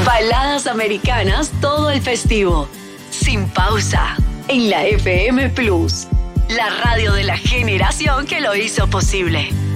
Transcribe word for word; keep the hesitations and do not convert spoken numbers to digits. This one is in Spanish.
Baladas americanas todo el festivo. Sin pausa. En la F M Plus. La radio de la generación que lo hizo posible.